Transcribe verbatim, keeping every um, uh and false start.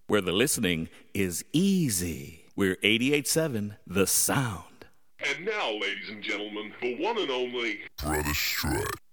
where the listening is easy. We're eighty-eight point seven The Sound. And now, ladies and gentlemen, the one and only Brother Strut.